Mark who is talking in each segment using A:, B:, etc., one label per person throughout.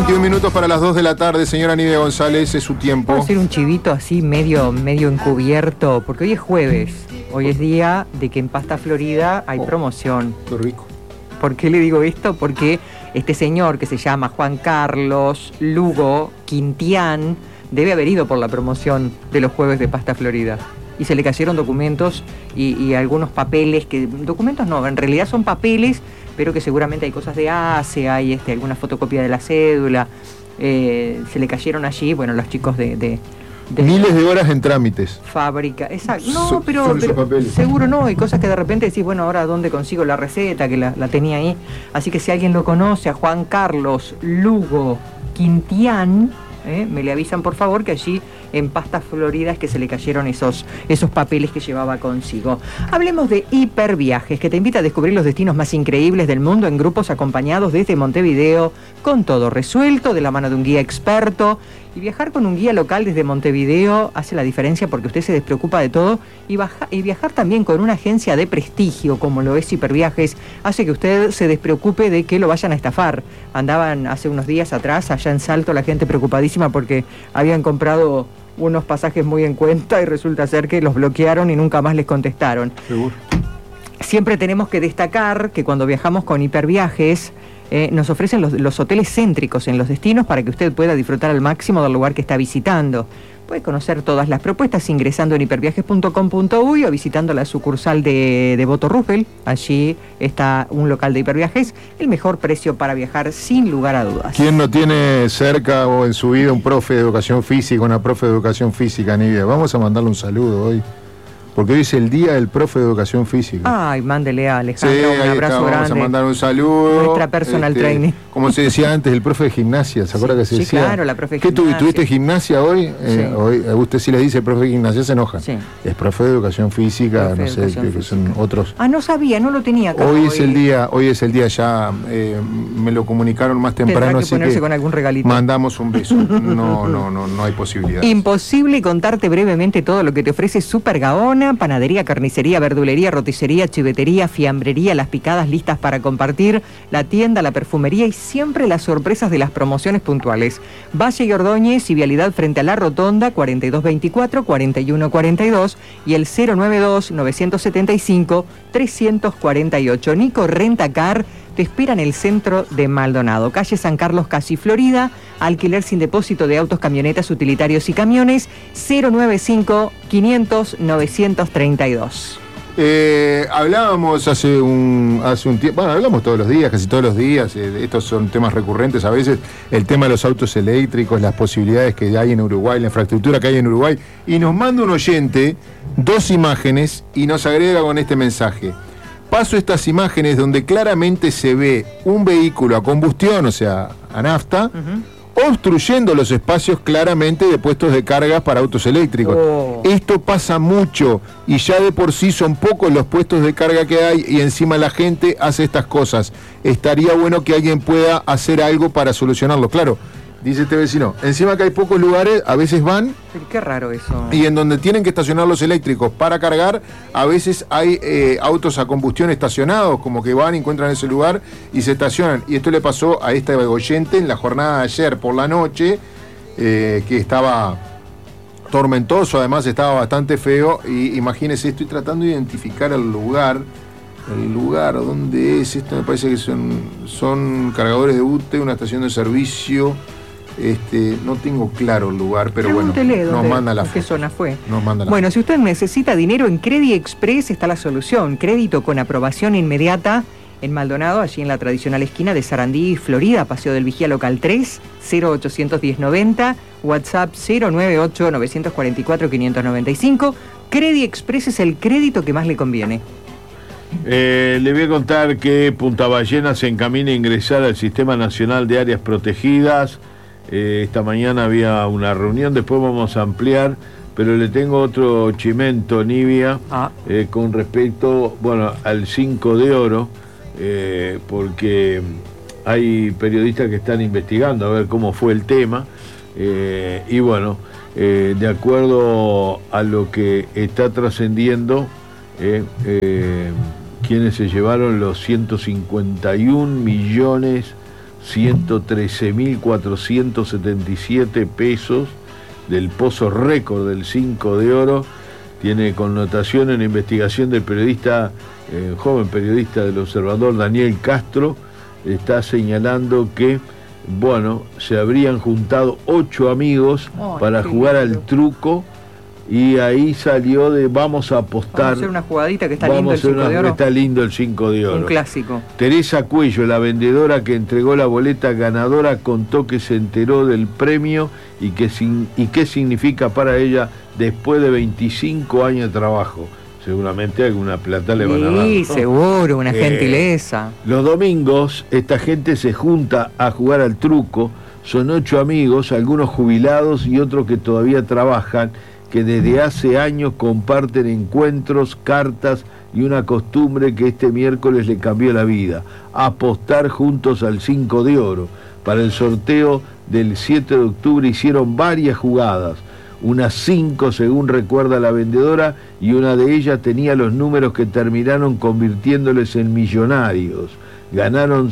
A: 21 minutos para las 2 de la tarde, señora Nidia González, es su tiempo.
B: Vamos a hacer un chivito así medio encubierto, porque hoy es jueves. Hoy es día de que en Pasta Florida hay promoción.
A: Qué rico.
B: ¿Por qué le digo esto? Porque este señor que se llama Juan Carlos Lugo Quintián debe haber ido por la promoción de los jueves de Pasta Florida. Y se le cayeron documentos y algunos papeles, que documentos no, en realidad son papeles, pero que seguramente hay cosas de ACE, hay alguna fotocopia de la cédula, se le cayeron allí, bueno, los chicos de
A: miles de horas en trámites.
B: Fábrica, exacto. No, pero seguro no, hay cosas que de repente decís, bueno, ahora ¿dónde consigo la receta? Que la tenía ahí. Así que si alguien lo conoce, a Juan Carlos Lugo Quintián, me le avisan por favor, que allí en Pasta Florida es que se le cayeron esos papeles que llevaba consigo. Hablemos de Hiperviajes, que te invita a descubrir los destinos más increíbles del mundo en grupos acompañados desde Montevideo, con todo resuelto, de la mano de un guía experto. Y viajar con un guía local desde Montevideo hace la diferencia, porque usted se despreocupa de todo, y viajar también con una agencia de prestigio como lo es Hiperviajes hace que usted se despreocupe de que lo vayan a estafar. Andaban hace unos días atrás allá en Salto la gente preocupadísima porque habían comprado unos pasajes muy en cuenta y resulta ser que los bloquearon y nunca más les contestaron.
A: Seguro.
B: Siempre tenemos que destacar que cuando viajamos con Hiperviajes nos ofrecen los hoteles céntricos en los destinos para que usted pueda disfrutar al máximo del lugar que está visitando. Puede conocer todas las propuestas ingresando en hiperviajes.com.uy o visitando la sucursal de Boto Ruffel. Allí está un local de Hiperviajes, el mejor precio para viajar sin lugar a dudas.
A: ¿Quién no tiene cerca o en su vida un profe de educación física, una profe de educación física, Nidia? Vamos a mandarle un saludo hoy, porque hoy es el día del profe de educación física.
B: Ay, mándele a Alejandro un abrazo grande.
A: Vamos a mandar un saludo.
B: Nuestra personal training.
A: Como se decía antes, el profe de gimnasia, ¿se acuerda que se decía?
B: Sí, claro, la profe de
A: gimnasia. ¿Qué tuviste gimnasia hoy?
B: Sí.
A: Hoy usted si le dice profe de gimnasia se enoja.
B: Sí.
A: Es profe de educación física, no sé, que son otros.
B: Ah, no sabía, no lo tenía acá.
A: Hoy es el día ya, me lo comunicaron más temprano,
B: así que con algún regalito.
A: Mandamos un beso. No hay posibilidad.
B: Imposible contarte brevemente todo lo que te ofrece Super Gaona: panadería, carnicería, verdulería, roticería, chivetería, fiambrería, las picadas listas para compartir, la tienda, la perfumería y siempre las sorpresas de las promociones puntuales. Valle y Ordóñez y vialidad frente a la Rotonda, 4224-4142 y el 092-975-348. Nico Rentacar te espera en el centro de Maldonado, calle San Carlos, casi Florida. Alquiler sin depósito de autos, camionetas, utilitarios y camiones. 095-500-932.
A: Hablábamos hace un tiempo, bueno, hablamos todos los días, casi todos los días, estos son temas recurrentes a veces, el tema de los autos eléctricos, las posibilidades que hay en Uruguay, la infraestructura que hay en Uruguay, y nos manda un oyente 2 imágenes y nos agrega con este mensaje: paso estas imágenes donde claramente se ve un vehículo a combustión, o sea, a nafta, obstruyendo los espacios claramente de puestos de cargas para autos eléctricos. Esto pasa mucho y ya de por sí son pocos los puestos de carga que hay y encima la gente hace estas cosas. Estaría bueno que alguien pueda hacer algo para solucionarlo. Claro, dice este vecino, encima que hay pocos lugares, a veces van...
B: Qué raro eso.
A: Y en donde tienen que estacionar los eléctricos para cargar, a veces hay autos a combustión estacionados, como que van y encuentran ese lugar y se estacionan. Y esto le pasó a esta oyente en la jornada de ayer por la noche, que estaba tormentoso, además estaba bastante feo. Y imagínense, estoy tratando de identificar el lugar donde es. Esto me parece que son cargadores de UTE, una estación de servicio. No tengo claro el lugar, pero
B: pregúntele
A: bueno, nos manda la
B: ¿qué zona fue?
A: Bueno,
B: si usted necesita dinero, en Credit Express está la solución. Crédito con aprobación inmediata en Maldonado, allí en la tradicional esquina de Sarandí, Florida, Paseo del Vigía Local 3, 0810-90, WhatsApp 098-944-595. Credit Express es el crédito que más le conviene.
C: Le voy a contar que Punta Ballena se encamina a ingresar al Sistema Nacional de Áreas Protegidas. Esta mañana había una reunión, después vamos a ampliar, pero le tengo otro chimento, Nidia, con respecto, al 5 de oro, porque hay periodistas que están investigando a ver cómo fue el tema, y de acuerdo a lo que está trascendiendo, quienes se llevaron los 151 millones 113.477 pesos del pozo récord del 5 de oro. Tiene connotación en la investigación del periodista, joven periodista del Observador, Daniel Castro. Está señalando que, bueno, se habrían juntado 8 amigos para jugar al truco, y ahí salió de vamos a apostar.
B: Vamos a hacer una jugadita, que está lindo el 5 de oro.
C: Está lindo el 5 de oro.
B: Un clásico.
C: Teresa Cuello, la vendedora que entregó la boleta ganadora, contó que se enteró del premio y qué significa para ella después de 25 años de trabajo. Seguramente alguna plata le van a dar.
B: Sí, seguro, una gentileza.
C: Los domingos esta gente se junta a jugar al truco. Son 8 amigos, algunos jubilados y otros que todavía trabajan, que desde hace años comparten encuentros, cartas y una costumbre que este miércoles le cambió la vida: apostar juntos al 5 de oro. Para el sorteo del 7 de octubre hicieron varias jugadas, unas 5 según recuerda la vendedora, y una de ellas tenía los números que terminaron convirtiéndoles en millonarios. Ganaron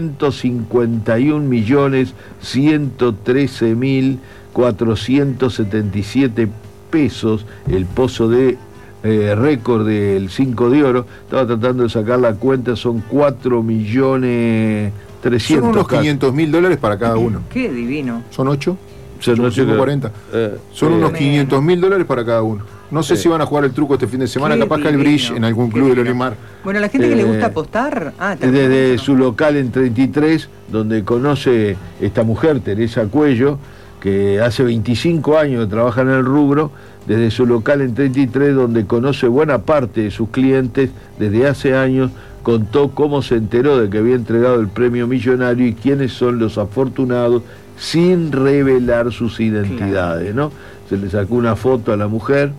C: 151.113.477 pesos, el pozo de récord del 5 de oro. Estaba tratando de sacar la cuenta, son 4.300.000.
A: Son unos $500.000 para cada uno.
B: Qué divino.
A: ¿Son 8?
C: Son
A: 40. Son unos $500.000 para cada uno. No sé si van a jugar el truco este fin de semana, capaz que al Bridge en algún club del Olimar.
B: Bueno, a la gente que le gusta apostar...
C: desde su local en 33, donde conoce esta mujer, Teresa Cuello, que hace 25 años que trabaja en el rubro, desde su local en 33, donde conoce buena parte de sus clientes desde hace años, contó cómo se enteró de que había entregado el premio millonario y quiénes son los afortunados, sin revelar sus identidades, ¿no? Se le sacó una foto a la mujer.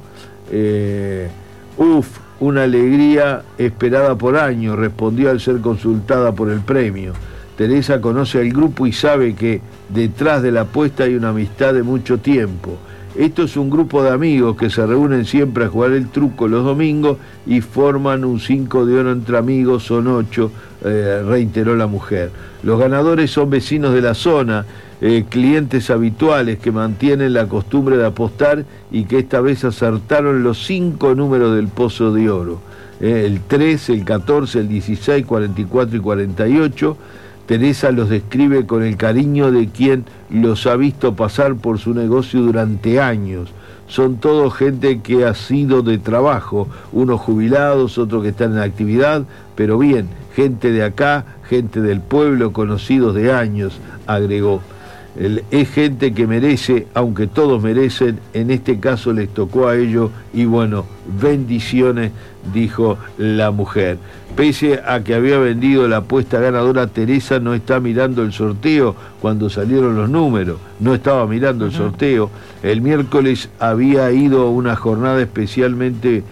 C: Una alegría esperada por años, respondió al ser consultada por el premio. Teresa conoce al grupo y sabe que detrás de la apuesta hay una amistad de mucho tiempo. Esto es un grupo de amigos que se reúnen siempre a jugar el truco los domingos y forman un 5 de oro entre amigos, son 8, reiteró la mujer. Los ganadores son vecinos de la zona, clientes habituales que mantienen la costumbre de apostar y que esta vez acertaron los 5 números del pozo de oro. El 13, el 14, el 16, 44 y 48. Teresa los describe con el cariño de quien los ha visto pasar por su negocio durante años. Son todo gente que ha sido de trabajo, unos jubilados, otros que están en actividad, pero bien, gente de acá, gente del pueblo, conocidos de años, agregó. Es gente que merece, aunque todos merecen, en este caso les tocó a ellos, y bueno, bendiciones, dijo la mujer. Pese a que había vendido la apuesta ganadora, Teresa no está mirando el sorteo cuando salieron los números, no estaba mirando el sorteo. El miércoles había tenido una jornada especialmente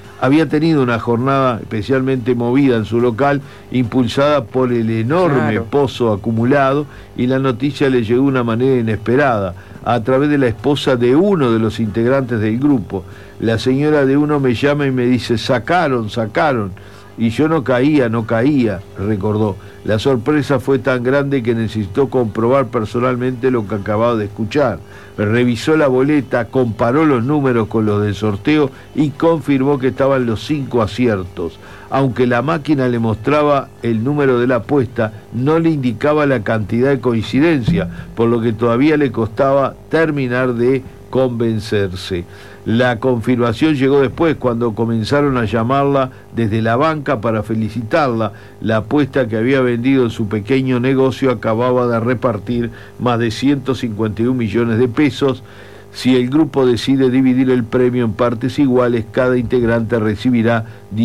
C: movida en su local, impulsada por el enorme pozo acumulado, y la noticia le llegó de una manera inesperada, a través de la esposa de uno de los integrantes del grupo. La señora de uno me llama y me dice, sacaron, y yo no caía, recordó. La sorpresa fue tan grande que necesitó comprobar personalmente lo que acababa de escuchar. Revisó la boleta, comparó los números con los del sorteo y confirmó que estaban los 5 aciertos. Aunque la máquina le mostraba el número de la apuesta, no le indicaba la cantidad de coincidencia, por lo que todavía le costaba terminar de convencerse. La confirmación llegó después, cuando comenzaron a llamarla desde la banca para felicitarla. La apuesta que había vendido en su pequeño negocio acababa de repartir más de 151 millones de pesos. Si el grupo decide dividir el premio en partes iguales, cada integrante recibirá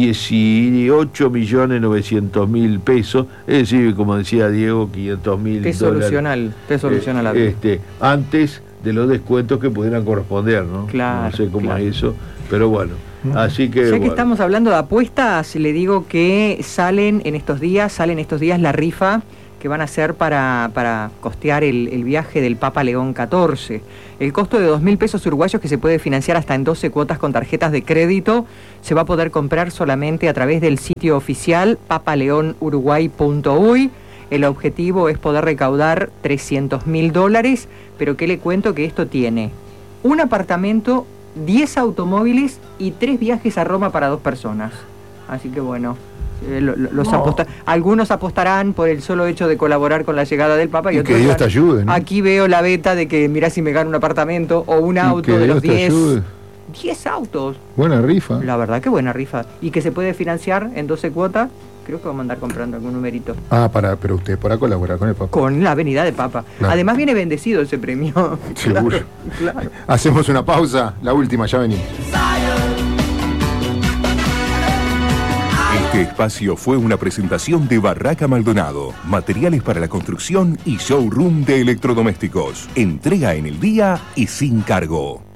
C: 18.900.000 pesos, es decir, como decía Diego, $500.000.
B: Te soluciona la vida.
C: Antes de los descuentos que pudieran corresponder, ¿no?
B: Claro.
C: No sé cómo es eso, pero bueno. Así que.
B: Ya que estamos hablando de apuestas, le digo que salen estos días la rifa que van a hacer para costear el viaje del Papa León XIV. El costo de 2.000 pesos uruguayos, que se puede financiar hasta en 12 cuotas con tarjetas de crédito, se va a poder comprar solamente a través del sitio oficial papaleonuruguay.uy. El objetivo es poder recaudar $300.000, pero ¿qué le cuento? Que esto tiene un apartamento, 10 automóviles y 3 viajes a Roma para 2 personas. Así que bueno, algunos apostarán por el solo hecho de colaborar con la llegada del Papa y otros
A: que Dios te ayude, ¿no?
B: Aquí veo la beta de que mirá si me gano un apartamento o un auto de los 10. 10 autos.
A: Buena rifa.
B: La verdad que buena rifa. Y que se puede financiar en 12 cuotas. Creo que vamos a andar comprando algún numerito.
A: Pero usted podrá colaborar con el Papa.
B: Con la venida del Papa. Claro. Además viene bendecido ese premio.
A: Seguro.
B: Claro.
A: Hacemos una pausa, la última, ya venimos.
D: Este espacio fue una presentación de Barraca Maldonado, materiales para la construcción y showroom de electrodomésticos. Entrega en el día y sin cargo.